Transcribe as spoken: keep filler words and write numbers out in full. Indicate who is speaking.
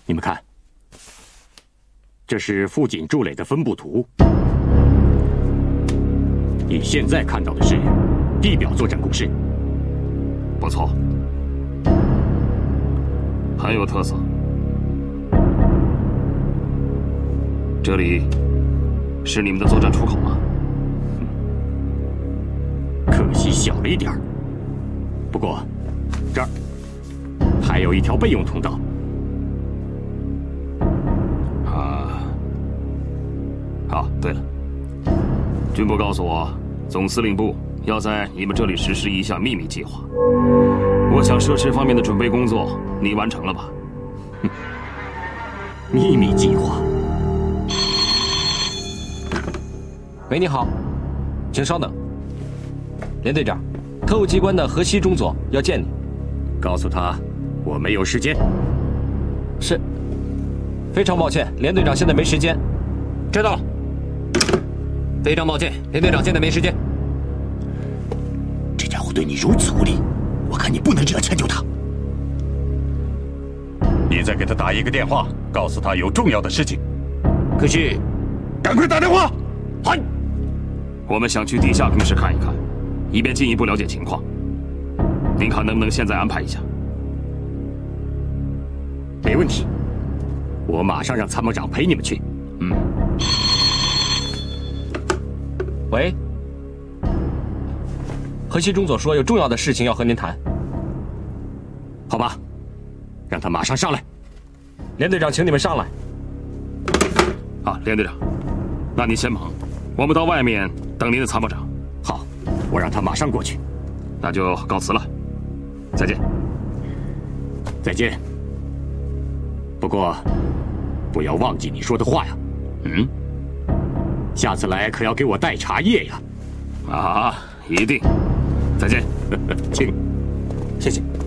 Speaker 1: 你们看，这是富锦筑垒的分布图。你现在看到的是地表作战攻势，
Speaker 2: 不错，很有特色。这里是你们的作战出口吗？
Speaker 1: 可惜小了一点儿。不过，这儿还有一条备用通道。
Speaker 2: 啊，好，对了，军部告诉我，总司令部要在你们这里实施一项秘密计划。我想设施方面的准备工作你完成了吧？
Speaker 1: 哼，秘密计划。
Speaker 3: 喂，你好，请稍等。连队长，特务机关的河西中佐要见你。
Speaker 1: 告诉他，我没有时间。
Speaker 3: 是。非常抱歉，连队长现在没时间。
Speaker 4: 知道了。非常抱歉，连队长现在没时间。
Speaker 5: 这家伙对你如此无礼，我看你不能这样迁就他。
Speaker 6: 你再给他打一个电话，告诉他有重要的事情。
Speaker 4: 可是，
Speaker 6: 赶快打电话！
Speaker 2: 嗨，我们想去地下工事看一看，以便进一步了解情况。您看能不能现在安排一下？
Speaker 1: 没问题，我马上让参谋长陪你们去。
Speaker 2: 嗯。
Speaker 3: 喂，河西中佐说有重要的事情要和您谈。
Speaker 1: 好吧，让他马上上来。
Speaker 3: 连队长，请你们上来。
Speaker 2: 啊，连队长，那您先忙，我们到外面等您的参谋长。
Speaker 1: 好，我让他马上过去。
Speaker 2: 那就告辞了，再见。
Speaker 1: 再见。不过，不要忘记你说的话呀。
Speaker 2: 嗯。
Speaker 1: 下次来可要给我带茶叶呀！
Speaker 2: 啊，一定。再见，
Speaker 1: 请，
Speaker 3: 谢谢。